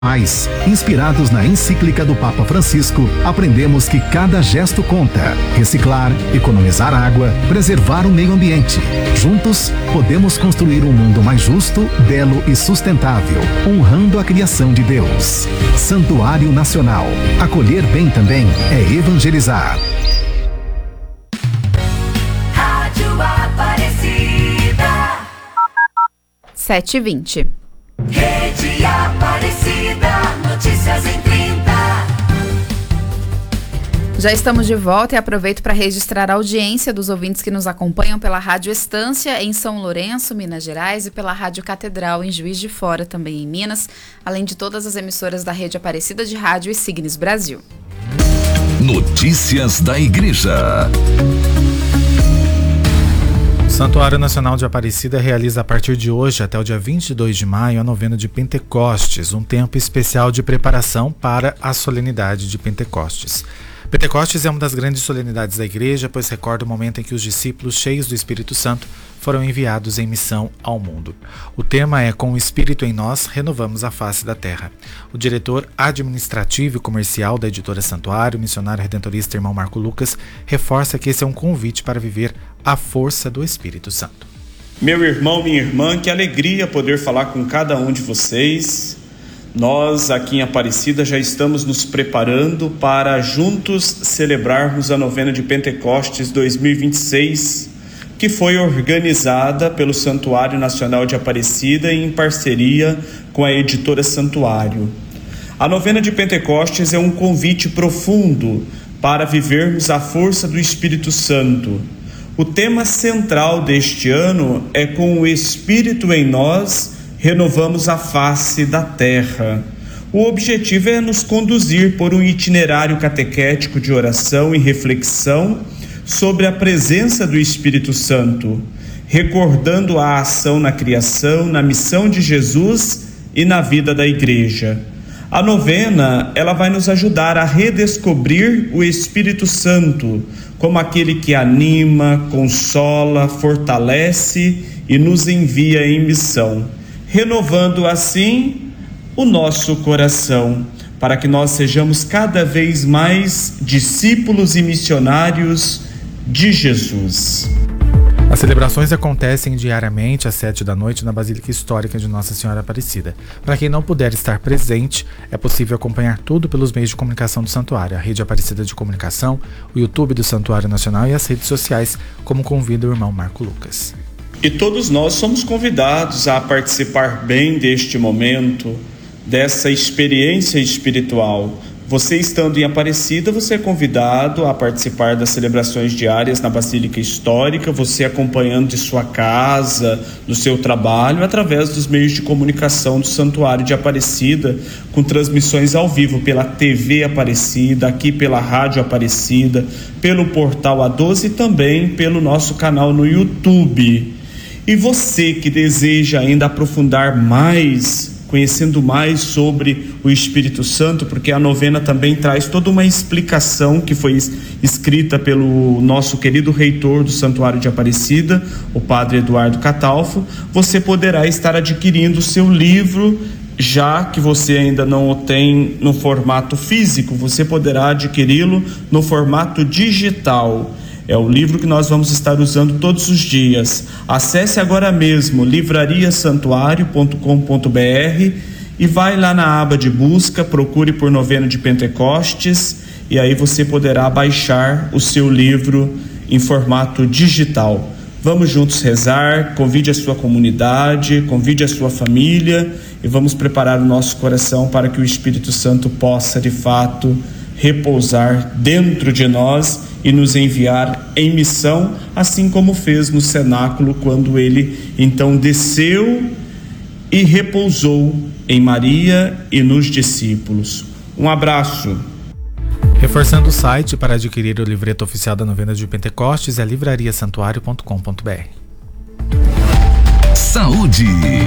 Mais, inspirados na encíclica do Papa Francisco, aprendemos que cada gesto conta. Reciclar, economizar água, preservar o meio ambiente. Juntos, podemos construir um mundo mais justo, belo e sustentável, honrando a criação de Deus. Santuário Nacional. Acolher bem também é evangelizar. Rádio Aparecida. 7h20. Rede Aparecida, notícias em 30. Já estamos de volta e aproveito para registrar a audiência dos ouvintes que nos acompanham pela Rádio Estância em São Lourenço, Minas Gerais, e pela Rádio Catedral em Juiz de Fora, também em Minas, além de todas as emissoras da Rede Aparecida de Rádio e Signes Brasil. Notícias da Igreja. O Santuário Nacional de Aparecida realiza a partir de hoje até o dia 22 de maio a novena de Pentecostes, um tempo especial de preparação para a solenidade de Pentecostes. Pentecostes é uma das grandes solenidades da Igreja, pois recorda o momento em que os discípulos, cheios do Espírito Santo, foram enviados em missão ao mundo. O tema é "Com o Espírito em nós, renovamos a face da terra". O diretor administrativo e comercial da editora Santuário, missionário redentorista irmão Marco Lucas, reforça que esse é um convite para viver a força do Espírito Santo. Meu irmão, minha irmã, que alegria poder falar com cada um de vocês. Nós aqui em Aparecida já estamos nos preparando para juntos celebrarmos a novena de Pentecostes 2026, que foi organizada pelo Santuário Nacional de Aparecida em parceria com a editora Santuário. A novena de Pentecostes é um convite profundo para vivermos a força do Espírito Santo. O tema central deste ano é "Com o Espírito em nós, renovamos a face da terra". O objetivo é nos conduzir por um itinerário catequético de oração e reflexão sobre a presença do Espírito Santo, recordando a ação na criação, na missão de Jesus e na vida da Igreja. A novena, ela vai nos ajudar a redescobrir o Espírito Santo como aquele que anima, consola, fortalece e nos envia em missão, renovando assim o nosso coração, para que nós sejamos cada vez mais discípulos e missionários de Jesus. As celebrações acontecem diariamente às 7h na Basílica Histórica de Nossa Senhora Aparecida. Para quem não puder estar presente, é possível acompanhar tudo pelos meios de comunicação do Santuário, a Rede Aparecida de Comunicação, o YouTube do Santuário Nacional e as redes sociais, como convida o irmão Marco Lucas. E todos nós somos convidados a participar bem deste momento, dessa experiência espiritual. Você estando em Aparecida, você é convidado a participar das celebrações diárias na Basílica Histórica, você acompanhando de sua casa, do seu trabalho, através dos meios de comunicação do Santuário de Aparecida, com transmissões ao vivo pela TV Aparecida, aqui pela Rádio Aparecida, pelo portal A12 e também pelo nosso canal no YouTube. E você que deseja ainda aprofundar mais, conhecendo mais sobre o Espírito Santo, porque a novena também traz toda uma explicação que foi escrita pelo nosso querido reitor do Santuário de Aparecida, o padre Eduardo Catalfo, você poderá estar adquirindo o seu livro, já que você ainda não o tem no formato físico, você poderá adquiri-lo no formato digital. É o livro que nós vamos estar usando todos os dias. Acesse agora mesmo livrariasantuario.com.br e vai lá na aba de busca, procure por Novena de Pentecostes e aí você poderá baixar o seu livro em formato digital. Vamos juntos rezar, convide a sua comunidade, convide a sua família e vamos preparar o nosso coração para que o Espírito Santo possa de fato repousar dentro de nós e nos enviar em missão, assim como fez no cenáculo, quando ele então desceu e repousou em Maria e nos discípulos. Um abraço. Reforçando o site para adquirir o livreto oficial da novena de Pentecostes é livrariasantuario.com.br. Saúde.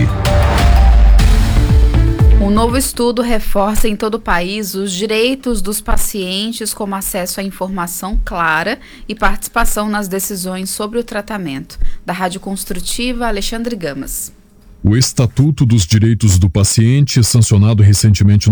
Um novo estudo reforça em todo o país os direitos dos pacientes como acesso à informação clara e participação nas decisões sobre o tratamento. Da Rádio Construtiva, Alexandre Gamas. O Estatuto dos Direitos do Paciente, sancionado recentemente